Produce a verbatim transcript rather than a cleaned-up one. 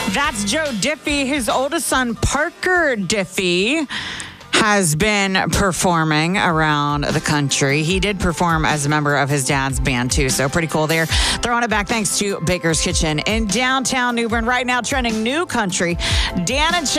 That's Joe Diffie. His oldest son, Parker Diffie, has been performing around the country. He did perform as a member of his dad's band, too, so pretty cool there. Throwing it back thanks to Baker's Kitchen in downtown New Bern. Right now, trending new country. Dan and